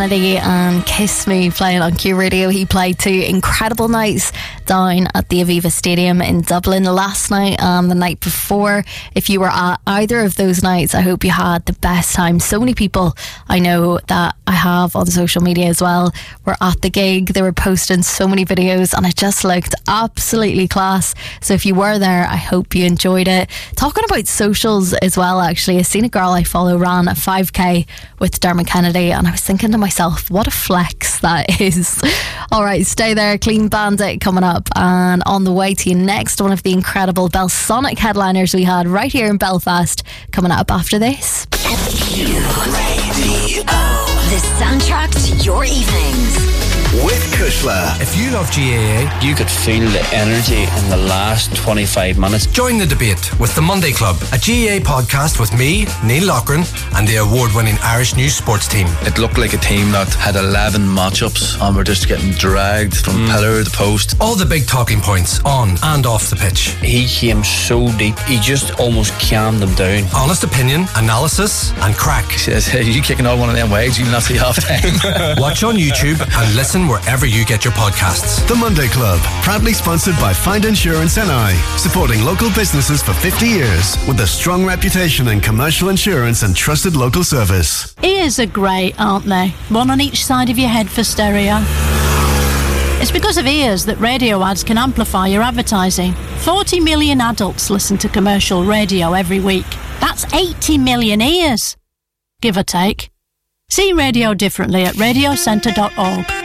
Kennedy and Kiss Me playing on Q Radio. He played 2 incredible nights down at the Aviva Stadium in Dublin last night and the night before. If you were at either of those nights, I hope you had the best time. So many people I know that I have on social media as well were at the gig. They were posting so many videos and it just looked absolutely class. So if you were there, I hope you enjoyed it. Talking about socials as well, actually, I seen a girl I follow ran a 5k with Dermot Kennedy and I was thinking to myself, what a flex that is. Alright, stay there. Clean Bandit coming up, and on the way to you next, one of the incredible Belsonic headliners we had right here in Belfast coming up after this. Q Radio, the soundtrack to your evenings. With Kushla. If you love GAA, you could feel the energy in the last 25 minutes. Join the debate with The Monday Club, a GAA podcast with me, Neil Loughran, and the award-winning Irish News sports team. It looked like a team that had 11 matchups and were just getting dragged from pillar to post. All the big talking points on and off the pitch. He came so deep, he just almost calmed them down. Honest opinion, analysis and crack. He says, hey, you kicking out one of them waves, you'll not see half time. Watch on YouTube and listen wherever you get your podcasts. The Monday Club, proudly sponsored by Find Insurance NI, supporting local businesses for 50 years with a strong reputation in commercial insurance and trusted local service. Ears are great, aren't they? One on each side of your head for stereo. It's because of ears that radio ads can amplify your advertising. 40 million adults listen to commercial radio every week. That's 80 million ears, give or take. See radio differently at radiocentre.org.